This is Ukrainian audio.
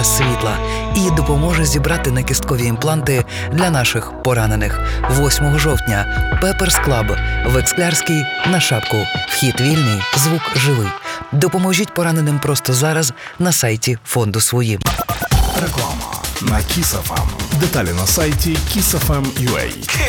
світла і допоможе зібрати накісткові імпланти для наших поранених. 8 жовтня Пеперс Клаб в Ексклярській на Шапку. Вхід вільний, звук живий. Допоможіть пораненим просто зараз на сайті фонду «Свої». Реклама на Kiss FM. Деталі на сайті kissfm.ua.